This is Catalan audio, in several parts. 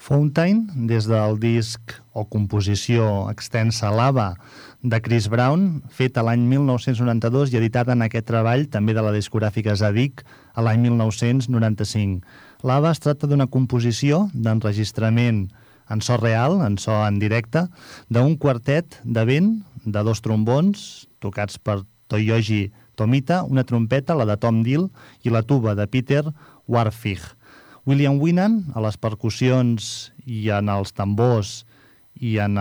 Fountain, des del disc o composició extensa Lava de Chris Brown, feta l'any 1992 i editada en aquest treball també de la discogràfica Zadig a l'any 1995. Lava es tracta d'una composició d'enregistrament en so real, en so en directe, d'un quartet de vent de 2 trombons tocats per Toyoji Tomita, una trompeta, la de Tom Dill, i la tuba de Peter Warfig. William Winnan a les percussions i en els tambors i en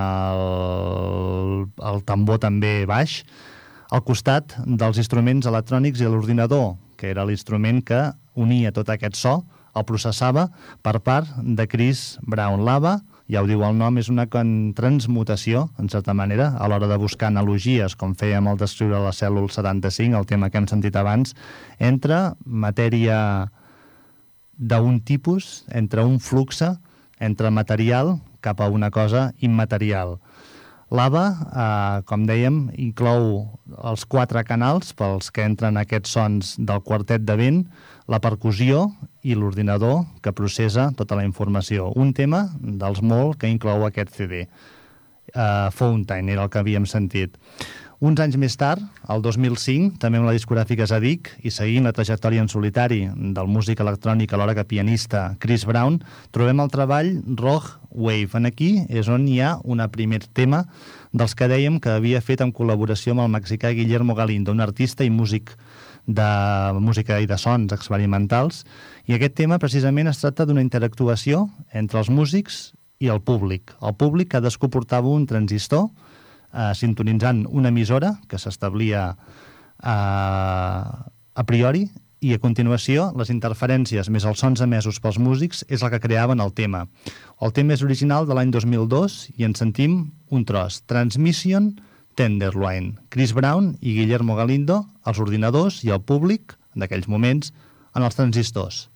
el tambor també baix, al costat dels instruments electrònics i l'ordinador, que era l'instrument que unia tot aquest so, el processava per part de Chris Brown. Lava, ja ho diu el nom, és una transmutació, en certa manera, a l'hora de buscar analogies, com fèiem al descriure la Cèl·lul 75, el tema que hem sentit abans, entre matèria d'un tipus, entre un fluxe, entre material cap a una cosa immaterial. Lava, com dèiem, inclou els 4 canals pels que entren aquests sons del quartet de vent, la percussió i l'ordinador que processa tota la informació. Un tema dels molt que inclou aquest CD. Fountain era el que havíem sentit. Uns anys més tard, el 2005, també amb la discogràfica Zadig i seguint la trajectòria en solitari del músic electrònic alhora que pianista Chris Brown, trobem el treball Rogue Wave. En aquí és on hi ha un primer tema dels que dèiem que havia fet en col·laboració amb el mexicà Guillermo Galindo, un artista i músic de música i de sons experimentals. I aquest tema precisament es tracta d'una interactuació entre els músics i el públic. El públic cadascú portava un transistor sintonitzant una emissora que s'establia a priori, i a continuació les interferències més els sons emesos pels músics és el que creaven el tema. El tema és original de l'any 2002 i en sentim un tros. Transmission Tenderloin. Chris Brown i Guillermo Galindo, els ordinadors i el públic d'aquells moments en els transistors.